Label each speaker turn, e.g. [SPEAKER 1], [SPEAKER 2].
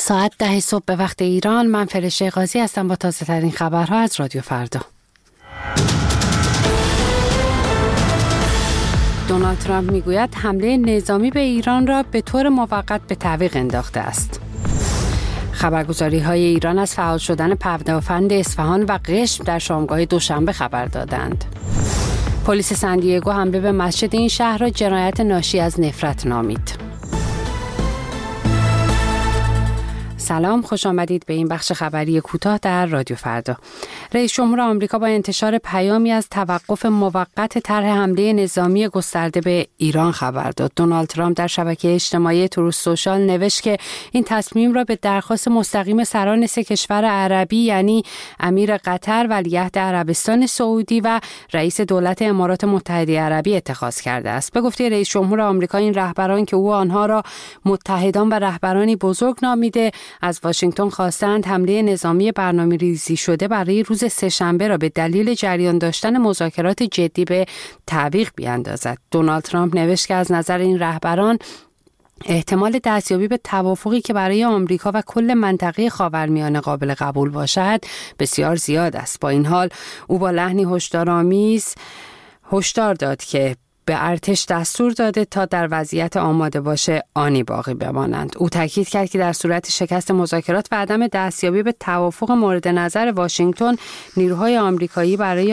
[SPEAKER 1] ساعت 10 صبح به وقت ایران. من فرشته قاضی هستم با تازه ترین خبرها از رادیو فردا. دونالد ترامپ میگوید حمله نظامی به ایران را به طور موقت به تعویق انداخته است. خبرگزاری‌های ایران از فعال شدن پدافند اصفهان و قشم در شامگاه دوشنبه خبر دادند. پلیس سندیگو حمله به مسجد این شهر را جنایت ناشی از نفرت نامید. سلام، خوش آمدید به این بخش خبری کوتاه در رادیو فردا. رئیس جمهور آمریکا با انتشار پیامی از توقف موقت طرح حمله نظامی گسترده به ایران خبر داد. دونالد ترامپ در شبکه اجتماعی تروث سوشال نوشت که این تصمیم را به درخواست مستقیم سران 3 کشور عربی یعنی امیر قطر، ولیعهد عربستان سعودی و رئیس دولت امارات متحده عربی اتخاذ کرده است. به گفته رئیس جمهور آمریکا، این رهبران که او آنها را متحدان و رهبرانی بزرگ نامیده، از واشنگتن خواستند حمله نظامی برنامه‌ریزی شده برای روز سه‌شنبه را به دلیل جریان داشتن مذاکرات جدی به تعویق بیاندازد. دونالد ترامپ نوشت که از نظر این رهبران احتمال دستیابی به توافقی که برای آمریکا و کل منطقه خاورمیانه قابل قبول باشد بسیار زیاد است. با این حال او با لحنی هشدارآمیز هشدار داد که به ارتش دستور داده تا در وضعیت آماده باشه آنی باقی بمانند. او تاکید کرد که در صورت شکست مذاکرات و عدم دستیابی به توافق مورد نظر واشنگتن، نیروهای آمریکایی برای